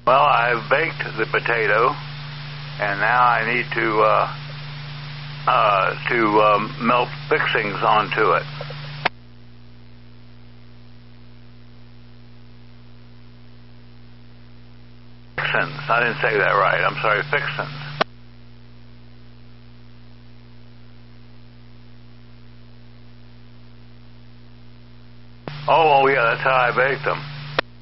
Well, I've baked the potato, and now I need to melt fixings onto it. Fixins. I didn't say that right. I'm sorry, fixins. Oh, yeah, that's how I baked them.